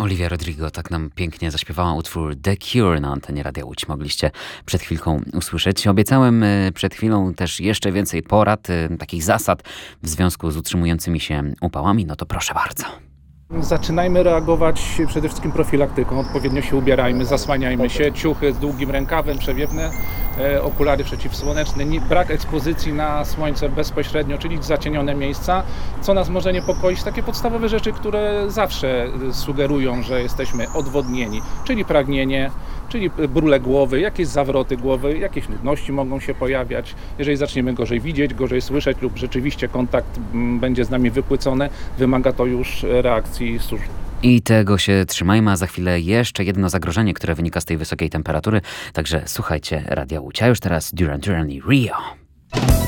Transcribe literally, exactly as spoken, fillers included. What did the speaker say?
Olivia Rodrigo tak nam pięknie zaśpiewała utwór The Cure na antenie Radia Łódź. Mogliście przed chwilką usłyszeć. Obiecałem y, przed chwilą też jeszcze więcej porad, y, takich zasad w związku z utrzymującymi się upałami. No to proszę bardzo. Zaczynajmy reagować przede wszystkim profilaktyką, odpowiednio się ubierajmy, zasłaniajmy się, ciuchy z długim rękawem, przewiewne, e, okulary przeciwsłoneczne, nie, brak ekspozycji na słońce bezpośrednio, czyli zacienione miejsca, co nas może niepokoić, takie podstawowe rzeczy, które zawsze sugerują, że jesteśmy odwodnieni, czyli pragnienie, czyli bóle głowy, jakieś zawroty głowy, jakieś nudności mogą się pojawiać. Jeżeli zaczniemy gorzej widzieć, gorzej słyszeć lub rzeczywiście kontakt będzie z nami wypłycony, wymaga to już reakcji służb. I tego się trzymajmy, a za chwilę jeszcze jedno zagrożenie, które wynika z tej wysokiej temperatury. Także słuchajcie Radia Łódź. A już teraz Duran Duran i Rio.